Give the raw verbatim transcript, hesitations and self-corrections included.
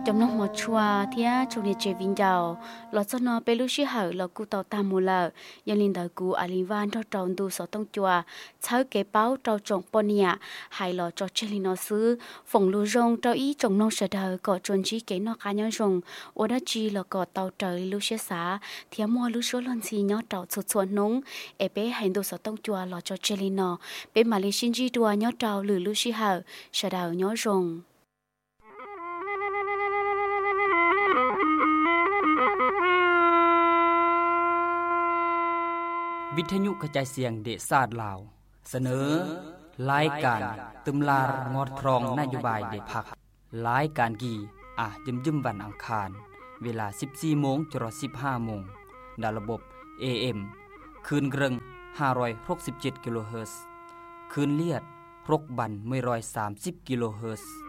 จำนองหมดชัวเทียชูเนเจวินดาวหลอดสนอเปลุชิหาหลอกูเตาตามมูลายันลินดากูอาลิวานทอดจองดูสอต้องจัวเช้าเก๋เป้าเจ้าจงปเนียหายหลอจอเชลินอซื้อฝงลูรงเจ้าอีจงนองเสดก่อจนจีเก๋นอคานยจงโอดาจีหลอก่อเตาเจอลุเชสาเทียมัวลุชลอนซียอเตาสุดส่วนนงเอเป้ให้ดูสอต้องจัวหลอจอเชลินอเป็นมาเลชินจีตัวยอเตาหรือลุชิหาเสดายอจงวิทยุกระจายเสียงเดชาดลาวเสนอรายการตึมลางอดครองนโยบายเดพักรายการกีอ่ะยึมยึมวันอังคารเวลา สิบสี่โมง จนถึง สิบห้าโมงดาวระบบ เอ เอ็ม คืนกรึงห้าร้อยหกสิบเจ็ดกิโลเฮิรตซ์คืนเลียดรกบันหนึ่งร้อยสามสิบกิโลเฮิรตซ์